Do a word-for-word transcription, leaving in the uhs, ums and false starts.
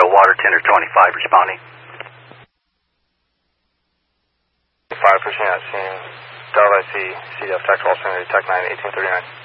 water, ten or twenty-five responding. five, pushing out scene. Delta I C, C F, Tech twelve, Tech nine, eighteen thirty-nine.